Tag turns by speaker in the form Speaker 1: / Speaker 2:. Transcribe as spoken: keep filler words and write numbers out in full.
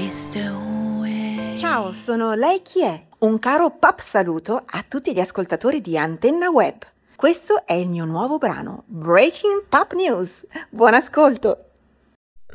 Speaker 1: Waste away.
Speaker 2: Ciao, sono Lei Chi È? Un caro pap saluto a tutti gli ascoltatori di Antenna Web. Questo è il mio nuovo brano, Breaking Pop News. Buon ascolto!